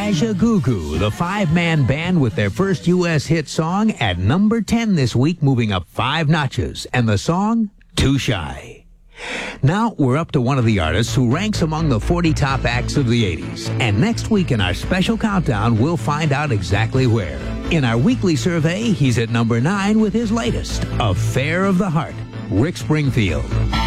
Kaja Goo Goo, the five-man band with their first U.S. hit song at number 10 this week, moving up 5 notches, and the song, Too Shy. Now we're up to one of the artists who ranks among the 40 top acts of the 80s. And next week in our special countdown, we'll find out exactly where. In our weekly survey, he's at number 9 with his latest, Affair of the Heart, Rick Springfield.